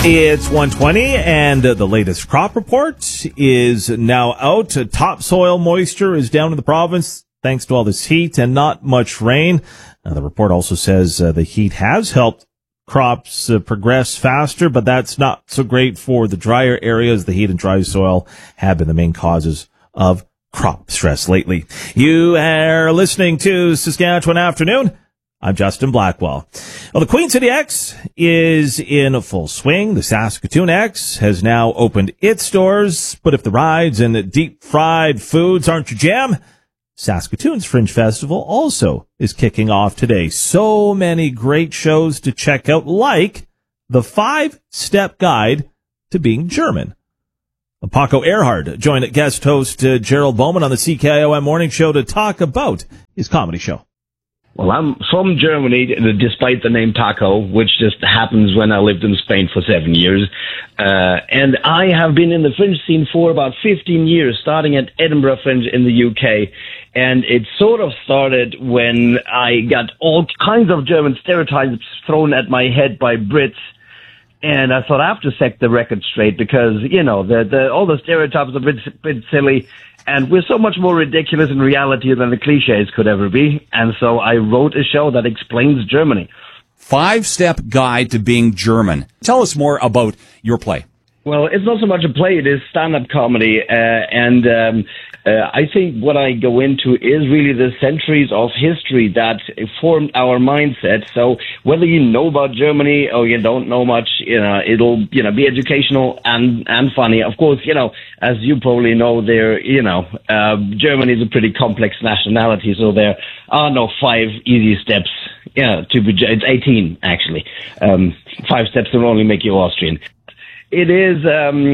It's 1:20, and the latest crop report is now out. Topsoil moisture is down in the province thanks to all this heat and not much rain. The report also says the heat has helped crops progress faster, but that's not so great for the drier areas. The heat and dry soil have been the main causes of crop stress lately. You are listening to Saskatchewan Afternoon. I'm Justin Blackwell. Well, the Queen City X is in full swing. The Saskatoon X has now opened its doors. But if the rides and deep-fried foods aren't your jam, Saskatoon's Fringe Festival also is kicking off today. So many great shows to check out, like the 5-Step Guide to Being German. Paco Erhard joined guest host Gerald Bowman on the CKIOM Morning Show to talk about his comedy show. Well, I'm from Germany, despite the name Paco, which just happens when I lived in Spain for 7 years. And I have been in the Fringe scene for about 15 years, starting at Edinburgh Fringe in the UK. And it sort of started when I got all kinds of German stereotypes thrown at my head by Brits. And I thought I have to set the record straight because, you know, all the stereotypes are a bit silly. And we're so much more ridiculous in reality than the cliches could ever be. And so I wrote a show that explains Germany. 5-Step Guide to Being German. Tell us more about your play. Well, it's not so much a play, it is stand-up comedy, and I think what I go into is really the centuries of history that formed our mindset. So whether you know about Germany or you don't know much, it'll, be educational and funny. Of course, as you probably know, Germany is a pretty complex nationality, so there are no 5 easy steps. It's 18, actually. 5 steps will only make you Austrian. It is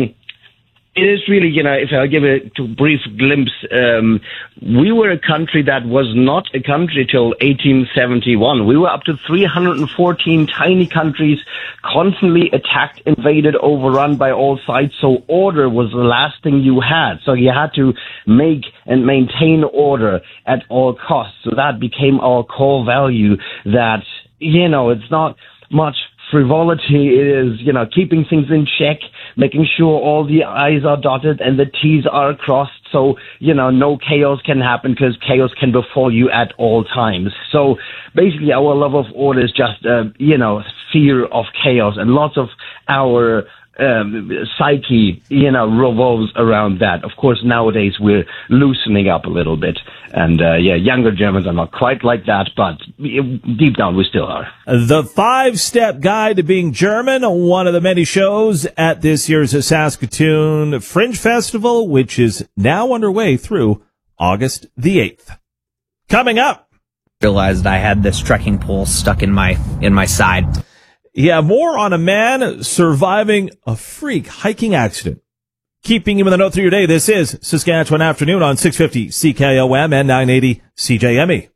really, if I give a brief glimpse, we were a country that was not a country till 1871. We were up to 314 tiny countries, constantly attacked, invaded, overrun by all sides. So order was the last thing you had. So you had to make and maintain order at all costs. So that became our core value that, it's not much frivolity. It is, keeping things in check, making sure all the I's are dotted and the T's are crossed. So, no chaos can happen because chaos can befall you at all times. So basically our love of order is just, fear of chaos, and lots of our psyche, revolves around that. Of course, nowadays we're loosening up a little bit. And, younger Germans are not quite like that, but deep down we still are. The 5-Step Guide to Being German, one of the many shows at this year's Saskatoon Fringe Festival, which is now underway through August the 8th. Coming up. Realized I had this trekking pole stuck in my side. Yeah, more on a man surviving a freak hiking accident. Keeping him in the note through your day, this is Saskatchewan Afternoon on 650 CKOM and 980 CJME.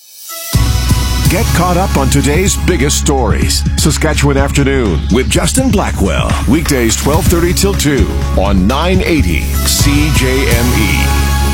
Get caught up on today's biggest stories. Saskatchewan Afternoon with Justin Blackwell. Weekdays 12:30 till 2 on 980 CJME.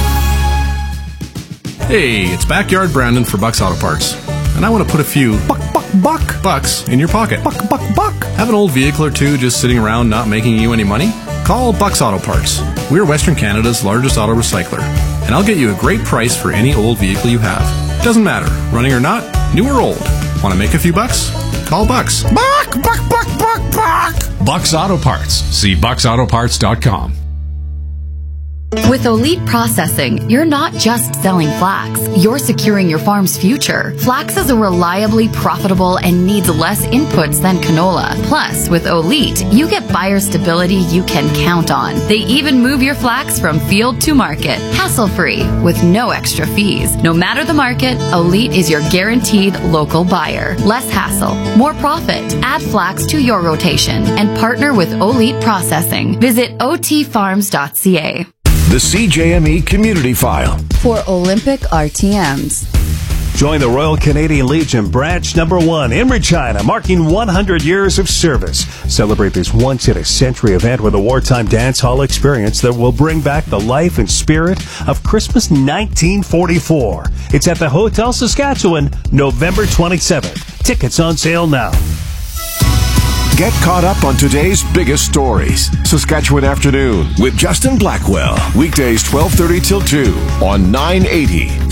Hey, it's Backyard Brandon for Bucks Auto Parts. And I want to put a few bucks in your pocket. Buck. Have an old vehicle or two just sitting around not making you any money? Call Bucks Auto Parts. We're Western Canada's largest auto recycler. And I'll get you a great price for any old vehicle you have. Doesn't matter, running or not, new or old. Want to make a few bucks? Call Bucks. Buck. Bucks Auto Parts. See bucksautoparts.com. With Olite Processing, you're not just selling flax, you're securing your farm's future. Flax is a reliably profitable and needs less inputs than canola. Plus, with Olite, you get buyer stability you can count on. They even move your flax from field to market, hassle-free, with no extra fees. No matter the market, Olite is your guaranteed local buyer. Less hassle, more profit. Add flax to your rotation and partner with Olite Processing. Visit otfarms.ca. The CJME Community File. For Olympic RTMs. Join the Royal Canadian Legion Branch Number 1 in Regina, marking 100 years of service. Celebrate this once-in-a-century event with a wartime dance hall experience that will bring back the life and spirit of Christmas 1944. It's at the Hotel Saskatchewan, November 27th. Tickets on sale now. Get caught up on today's biggest stories. Saskatchewan Afternoon with Justin Blackwell. Weekdays 12:30 till 2 on 980